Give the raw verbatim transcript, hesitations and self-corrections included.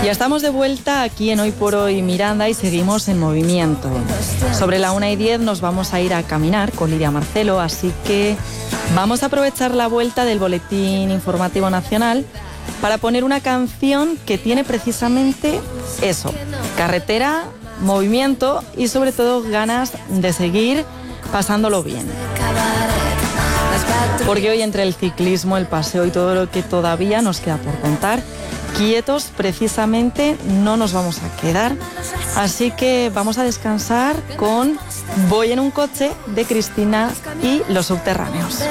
Ya estamos de vuelta aquí en Hoy por Hoy Miranda y seguimos en movimiento. Sobre la una y diez nos vamos a ir a caminar con Lidia Marcelo, así que vamos a aprovechar la vuelta del Boletín Informativo Nacional para poner una canción que tiene precisamente eso: carretera, movimiento y sobre todo ganas de seguir pasándolo bien. Porque hoy, entre el ciclismo, el paseo y todo lo que todavía nos queda por contar, quietos precisamente no nos vamos a quedar. Así que vamos a descansar con Voy en un coche de Cristina y Los Subterráneos.